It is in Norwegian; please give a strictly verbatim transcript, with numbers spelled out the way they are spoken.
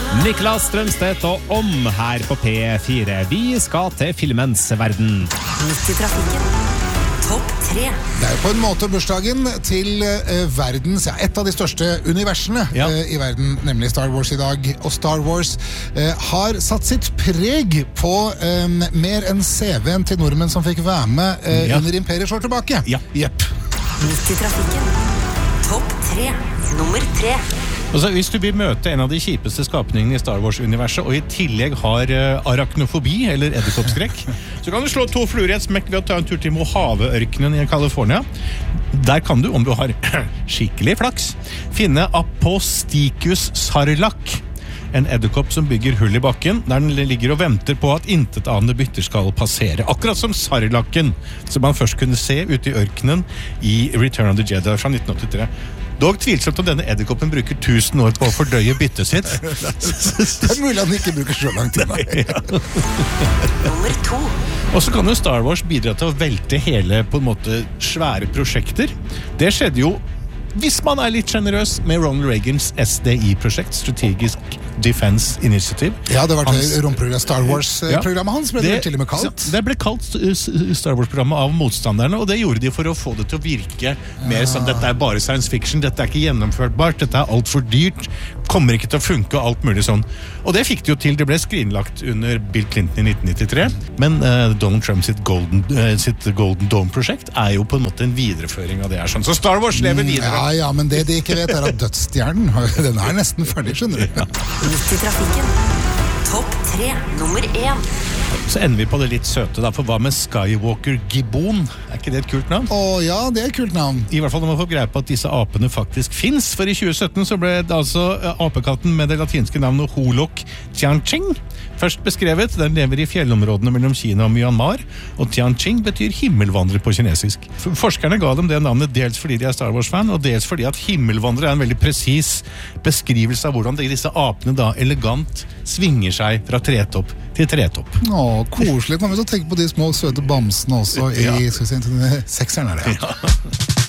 Niklas Strømstedt og Om her på P fire. Vi skal til filmens verden. Midt i trafikken. Topp tre. Det er på en måte bursdagen til uh, verdens, ja, et av de største universene ja. uh, i verden, nemlig Star Wars i dag. Og Star Wars uh, har satt sitt preg på um, mer enn C V-en til nordmenn som fikk være med uh, ja. under Imperiet slår tilbake. Ja. Jepp. Midt i trafikken. Topp tre. Nummer tre. Altså, hvis du vil møte en av de kjipeste skapningene i Star Wars-universet, og i tillegg har uh, arachnofobi, eller edderkoppskrekk, så kan du slå to fluer i et smekk ved å ta en tur til Mojave-ørkenen i California. Der kan du, om du har skikkelig flaks, finne Aposticus sarlacc, en edderkopp som bygger hull i bakken, der den ligger og venter på at intetanende bytter skal passere. Akkurat som sarlakken, som man først kunne se ute i ørkenen i Return of the Jedi fra nitten åttitre. Dog tvilsomt om denne edderkoppen bruker tusen år på å fordøye byttet sitt. Det er mulig han ikke bruker så lang tid. Nummer to. Og så kan jo Star Wars bidra til å velte hele på en måte svære prosjekter. Det skjedde jo, hvis man er litt generøs, med Ronald Reagans S D I-prosjekt, Strategic Defense Initiative. Ja, det var det romprogrammet, Star Wars-programmet hans, ble det, det til og med kalt. Det ble kalt Star Wars-programmet av motstanderne, og det gjorde de for å få det til å virke mer som dette er bare science fiction, dette er ikke gjennomførbart, dette er alt for dyrt, kommer ikke til å funke og alt mulig sånn. Og det fikk de jo til, det ble skrinlagt under Bill Clinton i nitten nittitre, men uh, Donald Trump sitt Golden, uh, sitt Golden Dome-prosjekt er jo på en måte en videreføring av det her sånn. Så Star Wars lever videre. Ja, ja, men det de ikke vet er at dødsstjernen, den er nesten ferdig, skjønner du. Ja. Midt i trafikken. Topp tre. Nummer én. Så ender vi på det litt søte da, for hva med Skywalker Gibbon? Er ikke det et kult navn? Å ja, det er et kult navn. I hvert fall når man får greie på at disse apene faktisk finnes, for i tjue sytten så ble det altså apekatten med det latinske navnet Holok Tianqing først beskrevet. Den lever i fjellområdene mellom Kina og Myanmar, og Tianqing betyr himmelvandrer på kinesisk. Forskerne ga dem det navnet dels fordi de er Star Wars-fan, og dels fordi at himmelvandrer er en veldig presis beskrivelse av hvordan disse apene da elegant svinger seg fra tretopp til tretopp. Å, koselig. Kan vi så tenke på de små søte bamsene også i, ja. skal vi si, sekseren er det. Ja.